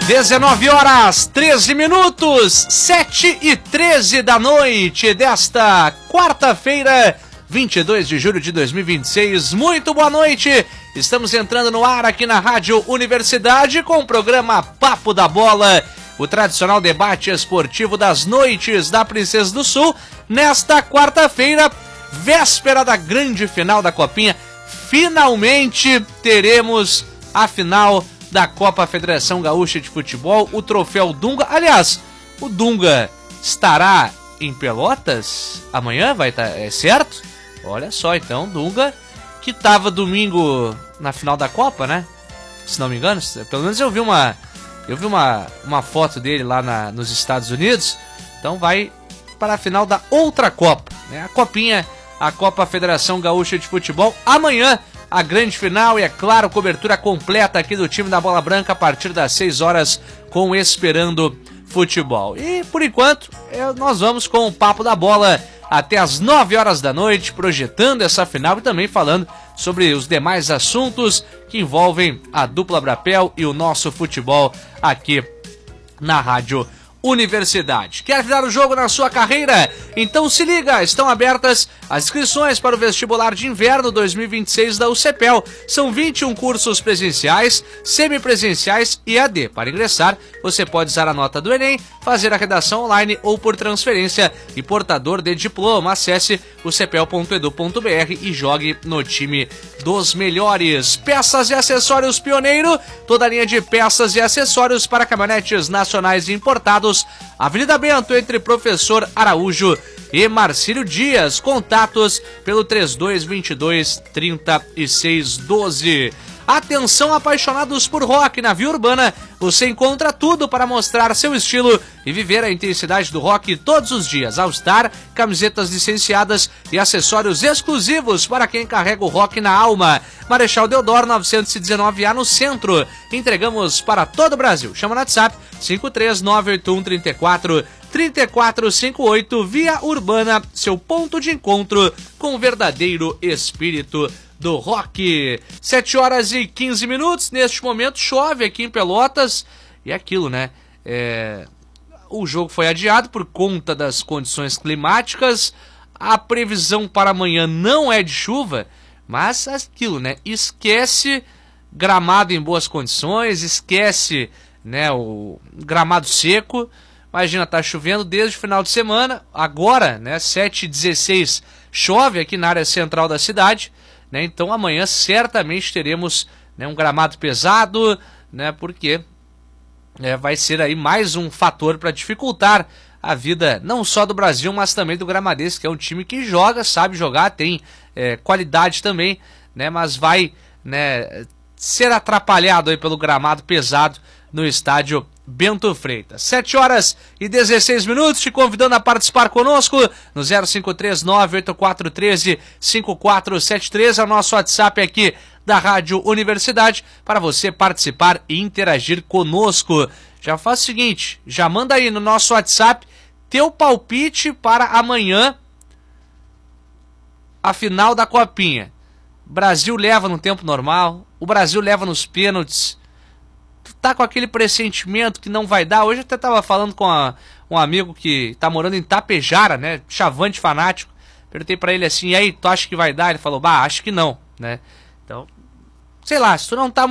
19 horas, 13 minutos, 7h13 da noite desta quarta-feira, 22 de julho de 2026. Muito boa noite. Estamos entrando no ar aqui na Rádio Universidade com o programa Papo da Bola, o tradicional debate esportivo das noites da Princesa do Sul, nesta quarta-feira, véspera da grande final da Copinha. Finalmente teremos a final da Copa Federação Gaúcha de Futebol, o troféu Dunga. Aliás, o Dunga estará em Pelotas amanhã, vai estar, é certo? Olha só, então, Dunga, que estava domingo na final da Copa, né? Se não me engano, pelo menos eu vi uma foto dele lá nos Estados Unidos. Então vai para a final da outra Copa, né? A Copinha, a Copa Federação Gaúcha de Futebol. Amanhã a grande final e, é claro, cobertura completa aqui do time da Bola Branca a partir das 6 horas com Esperando Futebol. E, por enquanto, nós vamos com o Papo da Bola até as 9 horas da noite, projetando essa final e também falando sobre os demais assuntos que envolvem a dupla Brapel e o nosso futebol aqui na Rádio Universidade. Quer virar o jogo na sua carreira? Então se liga, estão abertas as inscrições para o vestibular de inverno 2026 da UCPEL. São 21 cursos presenciais, semipresenciais e AD. Para ingressar, você pode usar a nota do Enem, fazer a redação online ou por transferência e portador de diploma. Acesse ucpel.edu.br e jogue no time dos melhores. Peças e acessórios Pioneiro, toda a linha de peças e acessórios para caminhonetes nacionais e importados. Avenida Bento, entre Professor Araújo e Marcílio Dias. Contatos pelo 3222-3612. Atenção, apaixonados por rock. Na Via Urbana você encontra tudo para mostrar seu estilo e viver a intensidade do rock todos os dias. All Star, camisetas licenciadas e acessórios exclusivos para quem carrega o rock na alma. Marechal Deodoro 919A no centro. Entregamos para todo o Brasil. Chama no WhatsApp 53981343458. Via Urbana, seu ponto de encontro com o verdadeiro espírito do rock. 7 horas e 15 minutos. Neste momento chove aqui em Pelotas. E é aquilo, né? O jogo foi adiado por conta das condições climáticas. A previsão para amanhã não é de chuva, mas aquilo, né? Esquece gramado em boas condições, esquece, né, o gramado seco. Imagina, tá chovendo desde o final de semana. Agora, né, 7h16, chove aqui na área central da cidade, né? Então amanhã certamente teremos, né, um gramado pesado, né, porque vai ser aí mais um fator para dificultar a vida não só do Brasil, mas também do Gramadense, que é um time que joga, sabe jogar, tem qualidade também, né, mas vai, né, ser atrapalhado aí pelo gramado pesado no estádio Bento Freitas. 7 horas e 16 minutos, te convidando a participar conosco no 0539-8413-5473, é o nosso WhatsApp aqui da Rádio Universidade, para você participar e interagir conosco. Já faz o seguinte, já manda aí no nosso WhatsApp teu palpite para amanhã, a final da Copinha. O Brasil leva no tempo normal, o Brasil leva nos pênaltis. Tu tá com aquele pressentimento que não vai dar? Hoje eu até tava falando com um amigo que tá morando em Tapejara, né? Chavante fanático. Perguntei pra ele assim, e aí, tu acha que vai dar? Ele falou, acho que não, né? Então, sei lá, se tu não tá